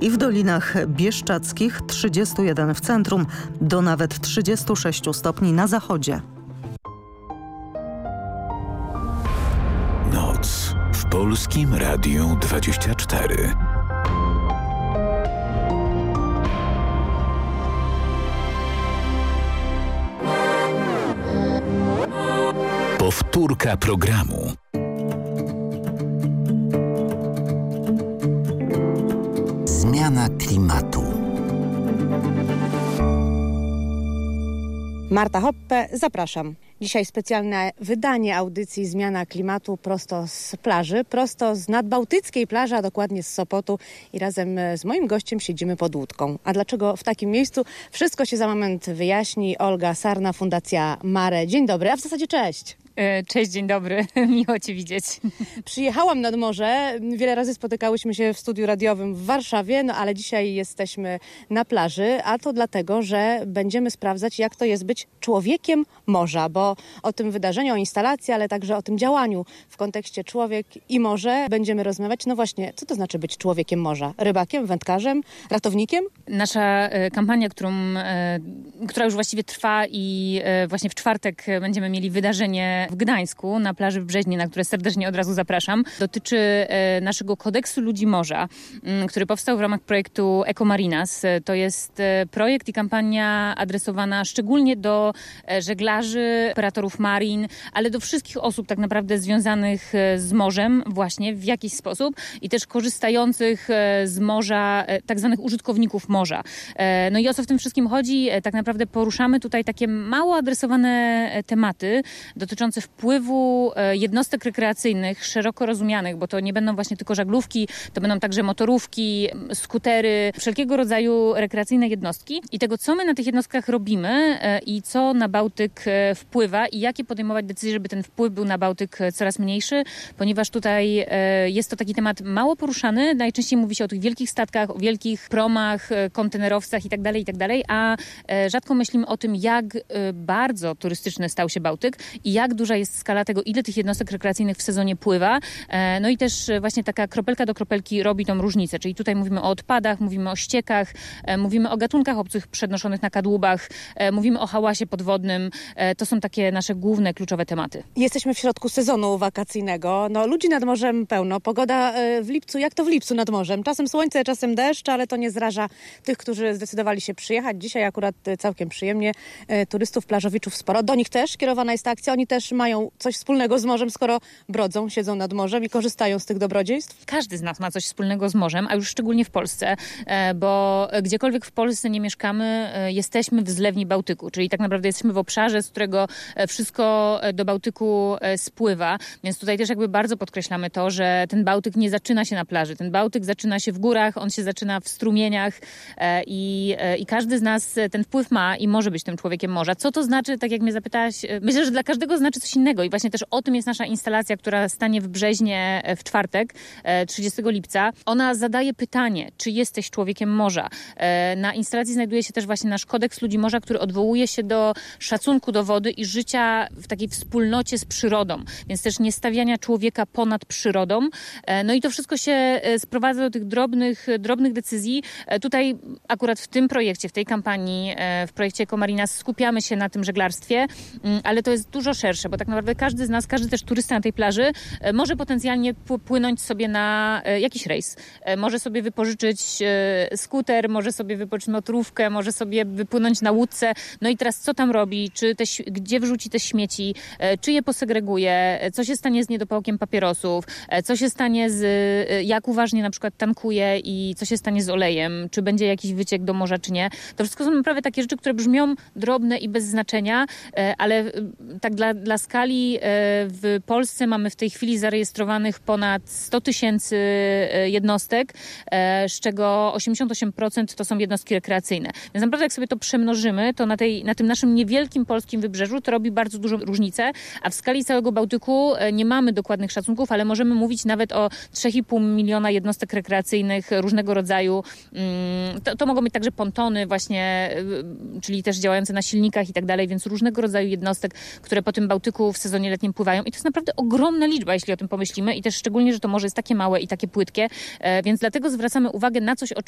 i w dolinach bieszczadzkich 31 w centrum, do nawet 36 stopni na zachodzie. Noc w Polskim Radiu 24. Powtórka programu. Zmiana klimatu. Marta Hoppe, zapraszam. Dzisiaj specjalne wydanie audycji Zmiana klimatu prosto z plaży, prosto z nadbałtyckiej plaży, a dokładnie z Sopotu i razem z moim gościem siedzimy pod łódką. A dlaczego w takim miejscu? Wszystko się za moment wyjaśni. Olga Sarna, Fundacja Mare. Dzień dobry, a w zasadzie cześć. Cześć, dzień dobry. Miło Cię widzieć. Przyjechałam nad morze. Wiele razy spotykałyśmy się w studiu radiowym w Warszawie, no ale dzisiaj jesteśmy na plaży, a to dlatego, że będziemy sprawdzać, jak to jest być człowiekiem morza, bo o tym wydarzeniu, o instalacji, ale także o tym działaniu w kontekście człowiek i morze będziemy rozmawiać. No właśnie, co to znaczy być człowiekiem morza? Rybakiem, wędkarzem, ratownikiem? Nasza kampania, która już właściwie trwa i właśnie w czwartek będziemy mieli wydarzenie w Gdańsku, na plaży w Brzeźnie, na które serdecznie od razu zapraszam. Dotyczy naszego kodeksu ludzi morza, który powstał w ramach projektu Ecomarinas. To jest projekt i kampania adresowana szczególnie do żeglarzy, operatorów marin, ale do wszystkich osób tak naprawdę związanych z morzem właśnie w jakiś sposób i też korzystających z morza, tak zwanych użytkowników morza. No i o co w tym wszystkim chodzi? Tak naprawdę poruszamy tutaj takie mało adresowane tematy dotyczące wpływu jednostek rekreacyjnych, szeroko rozumianych, bo to nie będą właśnie tylko żaglówki, to będą także motorówki, skutery, wszelkiego rodzaju rekreacyjne jednostki i tego, co my na tych jednostkach robimy i co na Bałtyk wpływa i jakie podejmować decyzje, żeby ten wpływ był na Bałtyk coraz mniejszy, ponieważ tutaj jest to taki temat mało poruszany. Najczęściej mówi się o tych wielkich statkach, o wielkich promach, kontenerowcach itd., a rzadko myślimy o tym, jak bardzo turystyczny stał się Bałtyk i jak duża jest skala tego, ile tych jednostek rekreacyjnych w sezonie pływa. No i też właśnie taka kropelka do kropelki robi tą różnicę. Czyli tutaj mówimy o odpadach, mówimy o ściekach, mówimy o gatunkach obcych przenoszonych na kadłubach, mówimy o hałasie podwodnym. To są takie nasze główne, kluczowe tematy. Jesteśmy w środku sezonu wakacyjnego. No, ludzi nad morzem pełno. Pogoda w lipcu, jak to w lipcu nad morzem? Czasem słońce, czasem deszcz, ale to nie zraża tych, którzy zdecydowali się przyjechać. Dzisiaj akurat całkiem przyjemnie. Turystów, plażowiczów sporo. Do nich też kierowana jest ta akcja. Oni też mają coś wspólnego z morzem, skoro brodzą, siedzą nad morzem i korzystają z tych dobrodziejstw? Każdy z nas ma coś wspólnego z morzem, a już szczególnie w Polsce, bo gdziekolwiek w Polsce nie mieszkamy, jesteśmy w zlewni Bałtyku, czyli tak naprawdę jesteśmy w obszarze, z którego wszystko do Bałtyku spływa, więc tutaj też jakby bardzo podkreślamy to, że ten Bałtyk nie zaczyna się na plaży, ten Bałtyk zaczyna się w górach, on się zaczyna w strumieniach i każdy z nas ten wpływ ma i może być tym człowiekiem morza. Co to znaczy, tak jak mnie zapytałaś, myślę, że dla każdego znaczy coś innego i właśnie też o tym jest nasza instalacja, która stanie w Brzeźnie w czwartek, 30 lipca. Ona zadaje pytanie, czy jesteś człowiekiem morza. Na instalacji znajduje się też właśnie nasz kodeks ludzi morza, który odwołuje się do szacunku do wody i życia w takiej wspólnocie z przyrodą, więc też nie stawiania człowieka ponad przyrodą. No i to wszystko się sprowadza do tych drobnych decyzji. Tutaj akurat w tym projekcie, w tej kampanii, w projekcie Ecomarinas skupiamy się na tym żeglarstwie, ale to jest dużo szersze, bo tak naprawdę każdy z nas, każdy też turysta na tej plaży może potencjalnie płynąć sobie na jakiś rejs. Może sobie wypożyczyć skuter, może sobie wypożyczyć motorówkę, może sobie wypłynąć na łódce. No i teraz co tam robi? Gdzie wrzuci te śmieci? Czy je posegreguje? Co się stanie z niedopałkiem papierosów? Co się stanie jak uważnie na przykład tankuje i co się stanie z olejem? Czy będzie jakiś wyciek do morza, czy nie? To wszystko są naprawdę takie rzeczy, które brzmią drobne i bez znaczenia, ale tak dla skali w Polsce mamy w tej chwili zarejestrowanych ponad 100 tysięcy jednostek, z czego 88% to są jednostki rekreacyjne. Więc naprawdę jak sobie to przemnożymy, to na tym naszym niewielkim polskim wybrzeżu to robi bardzo dużą różnicę, a w skali całego Bałtyku nie mamy dokładnych szacunków, ale możemy mówić nawet o 3,5 miliona jednostek rekreacyjnych różnego rodzaju. To mogą być także pontony właśnie, czyli też działające na silnikach i tak dalej, więc różnego rodzaju jednostek, które po tym Bałtyku w sezonie letnim pływają i to jest naprawdę ogromna liczba, jeśli o tym pomyślimy i też szczególnie, że to morze jest takie małe i takie płytkie, więc dlatego zwracamy uwagę na coś,